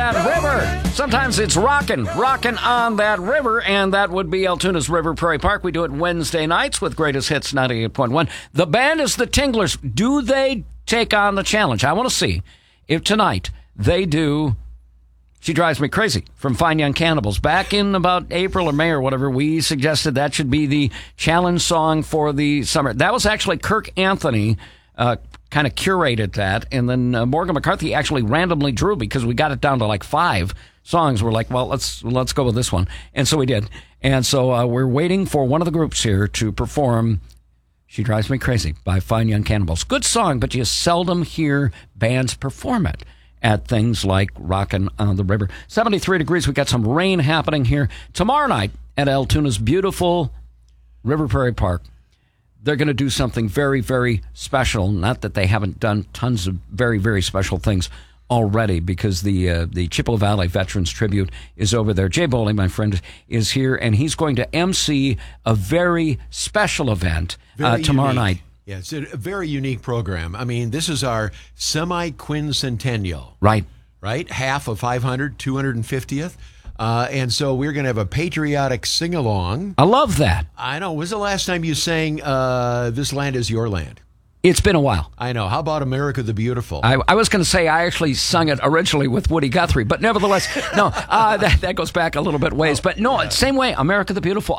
that river. Sometimes it's rockin' on that river, and that would be Altoona's River Prairie Park. We do it Wednesday nights with Greatest Hits 98.1. The band is the Tinglers. Do they take on the challenge? I want to see if tonight they do She Drives Me Crazy from Fine Young Cannibals. Back in about April or May or whatever, we suggested that should be the challenge song for the summer. That was actually Kirk Anthony kind of curated that, and then Morgan McCarthy actually randomly drew because we got it down to like 5 songs. We're like, well, let's go with this one, and so we did. And so we're waiting for one of the groups here to perform She Drives Me Crazy by Fine Young Cannibals. Good song, but you seldom hear bands perform it at things like Rockin' on the River. 73 degrees. We got some rain happening here. Tomorrow night at Altoona's beautiful River Prairie Park, they're going to do something very, very special. Not that they haven't done tons of very, very special things already, because the Chippewa Valley Veterans Tribute is over there. Jay Boley, my friend, is here, and he's going to MC a very special event tomorrow night. Yeah, it's a very unique program. I mean, this is our semi-quincentennial. Right. Half of 500, 250th. And so we're going to have a patriotic sing-along. I love that. I know. When was the last time you sang This Land Is Your Land? It's been a while. I know. How about America the Beautiful? I was going to say I actually sung it originally with Woody Guthrie, but nevertheless, no, that goes back a little bit ways. But no, same way, America the Beautiful.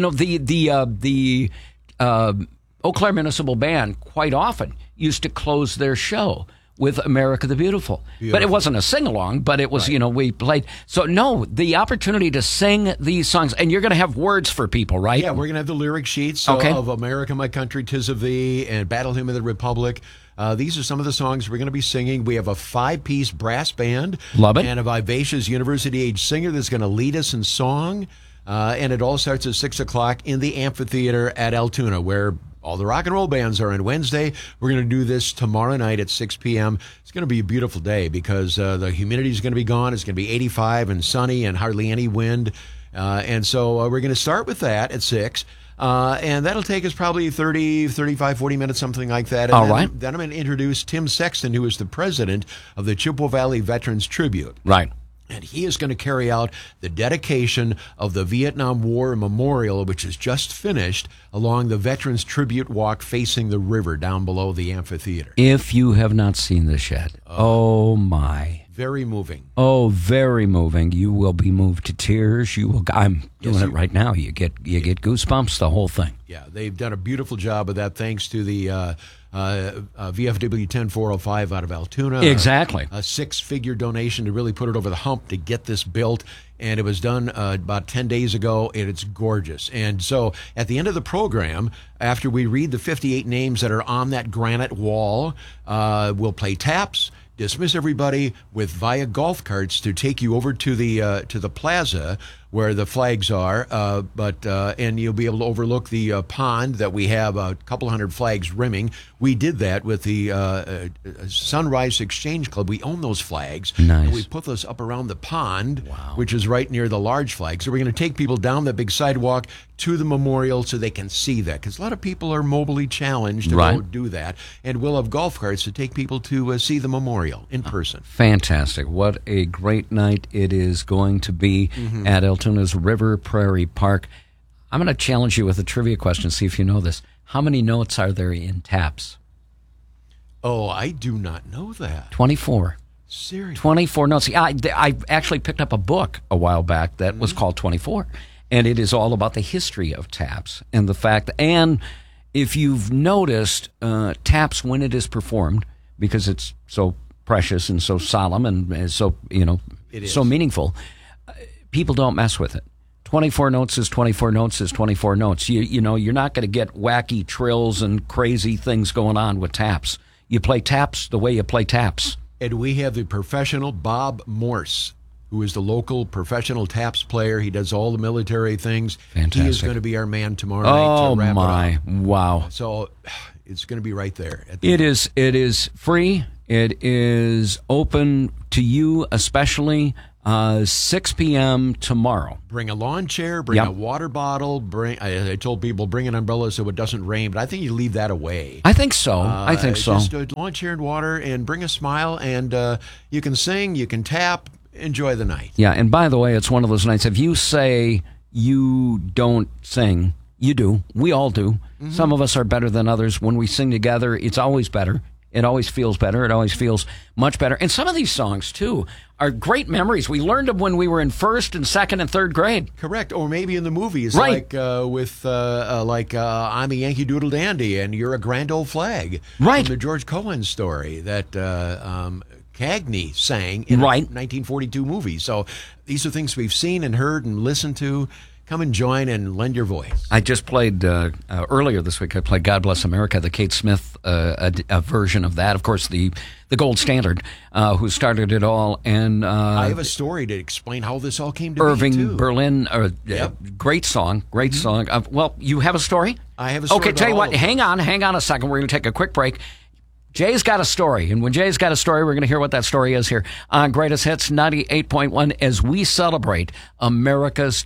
The Eau Claire Municipal Band quite often used to close their show with America the Beautiful. But it wasn't a sing-along, but it was, we played. So, no, the opportunity to sing these songs, and you're going to have words for people, right? Yeah, we're going to have the lyric sheets of America, My Country, 'Tis of Thee, and Battle Hymn of the Republic. These are some of the songs we're going to be singing. We have a 5-piece brass band. Love it. And a vivacious university-age singer that's going to lead us in song. And it all starts at 6 o'clock in the amphitheater at Altoona, where all the rock and roll bands are on Wednesday. We're going to do this tomorrow night at 6 p.m. It's going to be a beautiful day because the humidity is going to be gone. It's going to be 85 and sunny and hardly any wind. And so we're going to start with that at 6. And that'll take us probably 30, 35, 40 minutes, something like that. And then I'm going to introduce Tim Sexton, who is the president of the Chippewa Valley Veterans Tribute. Right. And he is going to carry out the dedication of the Vietnam War Memorial, which is just finished, along the Veterans Tribute Walk facing the river down below the amphitheater. If you have not seen this yet, oh my. Very moving. Oh, very moving. You will be moved to tears. You will. I'm doing it right now. You get goosebumps, the whole thing. Yeah, they've done a beautiful job of that, thanks to the VFW 10405 out of Altoona. Exactly. A 6-figure donation to really put it over the hump to get this built. And it was done about 10 days ago, and it's gorgeous. And so at the end of the program, after we read the 58 names that are on that granite wall, we'll play taps, dismiss everybody with via golf carts to take you over to the plaza where the flags are, and you'll be able to overlook the pond that we have a couple hundred flags rimming. We did that with the Sunrise Exchange Club. We own those flags. Nice. And we put those up around the pond, which is right near the large flag. So we're going to take people down that big sidewalk to the memorial so they can see that, because a lot of people are mobilely challenged to go do that. And we'll have golf carts to take people to see the memorial in person. Fantastic. What a great night it is going to be at Altoona's River Prairie Park. I'm going to challenge you with a trivia question, see if you know this. How many notes are there in taps? Oh, I do not know that. 24. Seriously? 24 notes. I actually picked up a book a while back that was called 24, and it is all about the history of taps and the fact, and if you've noticed, taps, when it is performed, because it's so precious and so solemn and so, so meaningful, people don't mess with it. 24 notes is 24 notes is 24 notes. You're not going to get wacky trills and crazy things going on with taps. You play taps the way you play taps. And we have the professional Bob Morse, who is the local professional taps player. He does all the military things. Fantastic. He is going to be our man tomorrow night to wrap it up. Wow. So it's going to be right there. It is free. It is open to you, especially 6 p.m. tomorrow. Bring a lawn chair, bring a water bottle. I told people, bring an umbrella so it doesn't rain, but I think you leave that away. I think so. Just a lawn chair and water, and bring a smile, and you can sing, you can tap, enjoy the night. Yeah, and by the way, it's one of those nights. If you say you don't sing, you do. We all do. Mm-hmm. Some of us are better than others. When we sing together, it's always better. It always feels better. It always feels much better. And some of these songs, too, are great memories. We learned them when we were in first and second and third grade. Correct. Or maybe in the movies, right. like I'm a Yankee Doodle Dandy and You're a Grand Old Flag. Right. From the George Cohen story that Cagney sang in a 1942 movie. So these are things we've seen and heard and listened to. Come and join and lend your voice. I just played, earlier this week, I played God Bless America, the Kate Smith a version of that. Of course, the gold standard, who started it all. And I have a story to explain how this all came to Irving be, too. Berlin, great song, great song. Well, you have a story? I have a story. Okay, tell you what, hang on a second. We're going to take a quick break. Jay's got a story, and when Jay's got a story, we're going to hear what that story is here on Greatest Hits 98.1 as we celebrate America's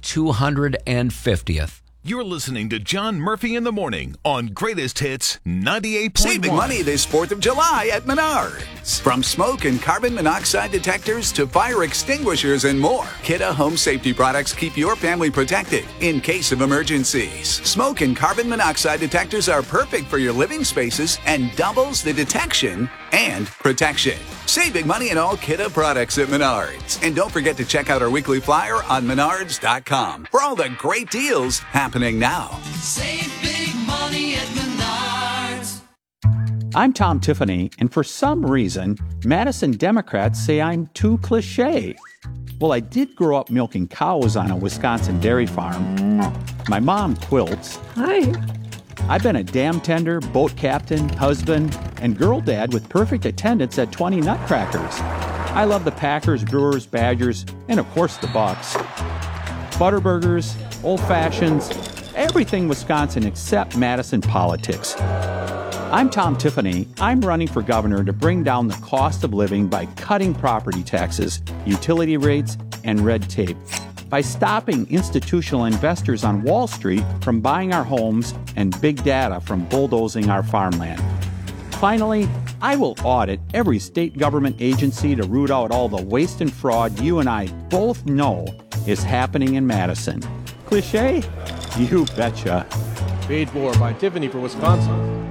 250th. You're listening to John Murphy in the Morning on Greatest Hits 98.1. Saving money this 4th of July at Menards. From smoke and carbon monoxide detectors to fire extinguishers and more, Kidde Home Safety products keep your family protected in case of emergencies. Smoke and carbon monoxide detectors are perfect for your living spaces and doubles the detection and protection. Saving money in all Kidde products at Menards. And don't forget to check out our weekly flyer on menards.com for all the great deals happening now. Save big money at Menards. I'm Tom Tiffany, and for some reason, Madison Democrats say I'm too cliche. Well, I did grow up milking cows on a Wisconsin dairy farm. My mom quilts. Hi. I've been a dam tender, boat captain, husband, and girl dad with perfect attendance at 20 Nutcrackers. I love the Packers, Brewers, Badgers, and of course the Bucks. Butterburgers, old fashions, everything Wisconsin except Madison politics. I'm Tom Tiffany. I'm running for governor to bring down the cost of living by cutting property taxes, utility rates, and red tape. By stopping institutional investors on Wall Street from buying our homes and big data from bulldozing our farmland. Finally, I will audit every state government agency to root out all the waste and fraud you and I both know is happening in Madison. Cliché? You betcha. Paid for by Tiffany for Wisconsin.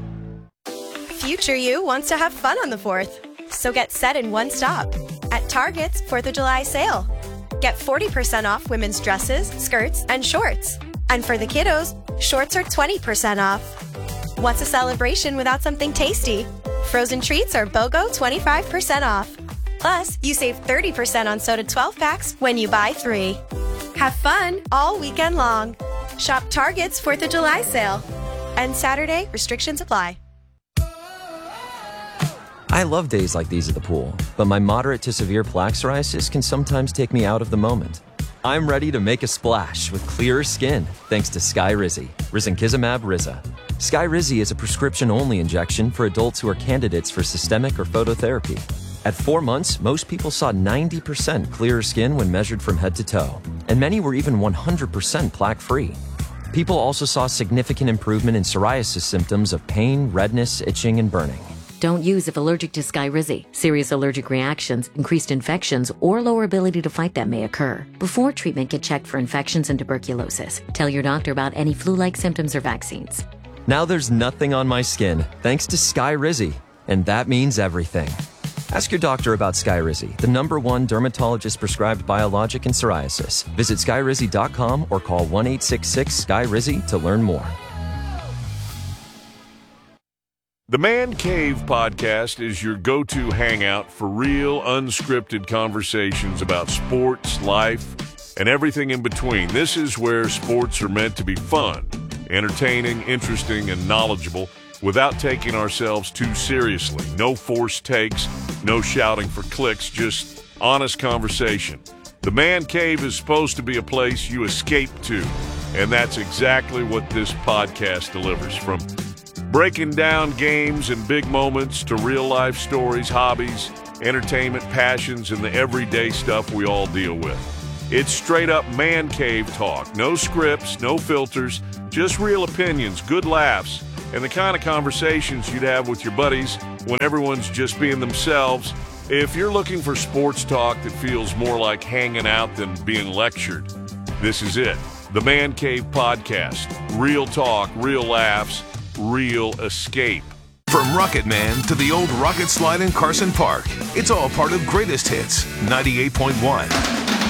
Future you wants to have fun on the 4th, so get set in one stop at Target's 4th of July sale. Get 40% off women's dresses, skirts, and shorts. And for the kiddos, shorts are 20% off. What's a celebration without something tasty? Frozen treats are BOGO 25% off. Plus, you save 30% on soda 12 packs when you buy 3. Have fun all weekend long. Shop Target's 4th of July sale. And Saturday, restrictions apply. I love days like these at the pool, but my moderate to severe plaque psoriasis can sometimes take me out of the moment. I'm ready to make a splash with clearer skin thanks to Skyrizi, risankizumab Riza. Skyrizi is a prescription-only injection for adults who are candidates for systemic or phototherapy. At 4 months, most people saw 90% clearer skin when measured from head to toe, and many were even 100% plaque-free. People also saw significant improvement in psoriasis symptoms of pain, redness, itching, and burning. Don't use if allergic to Skyrizi. Serious allergic reactions, increased infections, or lower ability to fight them may occur. Before treatment, get checked for infections and tuberculosis. Tell your doctor about any flu-like symptoms or vaccines. Now there's nothing on my skin thanks to Skyrizi, and that means everything. Ask your doctor about Skyrizi, the #1 dermatologist-prescribed biologic in psoriasis. Visit Skyrizi.com or call 1-866-SKYRIZI to learn more. The Man Cave podcast is your go-to hangout for real, unscripted conversations about sports, life, and everything in between. This is where sports are meant to be fun, entertaining, interesting, and knowledgeable without taking ourselves too seriously. No forced takes, no shouting for clicks, just honest conversation. The Man Cave is supposed to be a place you escape to, and that's exactly what this podcast delivers. From breaking down games and big moments to real-life stories, hobbies, entertainment, passions, and the everyday stuff we all deal with. It's straight-up Man Cave talk. No scripts, no filters, just real opinions, good laughs, and the kind of conversations you'd have with your buddies when everyone's just being themselves If you're looking for sports talk that feels more like hanging out than being lectured, this is it. The Man Cave Podcast. Real talk, real laughs, real escape. From Rocket Man to the old rocket slide in Carson Park, it's all part of Greatest Hits 98.1.